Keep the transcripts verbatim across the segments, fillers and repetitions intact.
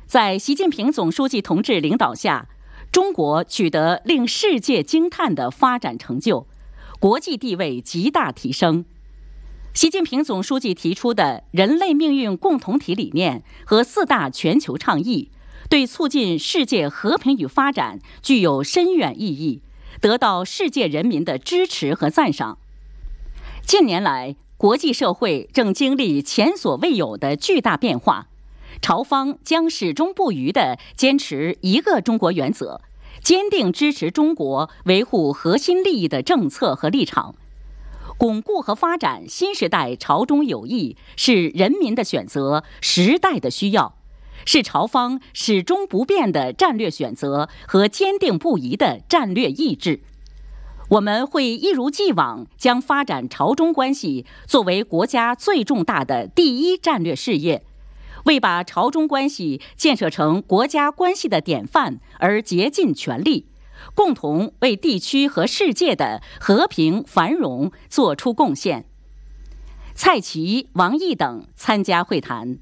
在习近平总书记同志领导下，中国取得令世界惊叹的发展成就，国际地位极大提升。习近平总书记提出的人类命运共同体理念和四大全球倡议，对促进世界和平与发展具有深远意义，得到世界人民的支持和赞赏。近年来，国际社会正经历前所未有的巨大变化，朝方将始终不渝地坚持一个中国原则，坚定支持中国维护核心利益的政策和立场。巩固和发展新时代朝中友谊是人民的选择，时代的需要，是朝方始终不变的战略选择和坚定不移的战略意志。我们会一如既往将发展朝中关系作为国家最重大的第一战略事业，为把朝中关系建设成国家关系的典范而竭尽全力，共同为地区和世界的和平繁荣作出贡献。蔡奇、王毅等参加会谈。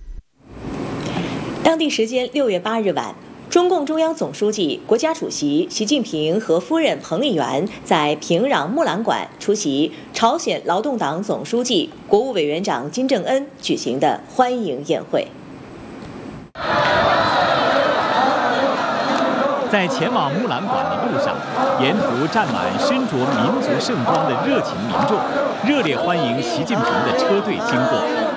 当地时间六月八日晚，中共中央总书记、国家主席习近平和夫人彭丽媛在平壤木兰馆出席朝鲜劳动党总书记、国务委员长金正恩举行的欢迎宴会。 在前往木兰馆的路上，沿途站满身着民族盛装的热情民众，热烈欢迎习近平的车队经过。